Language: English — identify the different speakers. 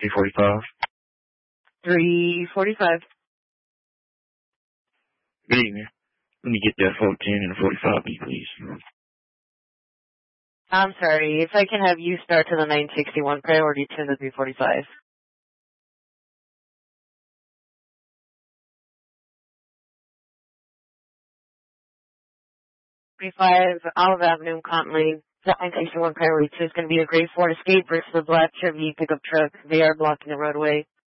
Speaker 1: 345.
Speaker 2: 345.
Speaker 1: Good evening. Let me get that 410 and a 45, please.
Speaker 2: I'm sorry, if I can have you start to the 961, priority to the 345. 35 Olive Avenue, Compton Lane. The 961 priority 2 is going to be a gray Ford Escape versus the black Chevy pickup truck. They are blocking the roadway.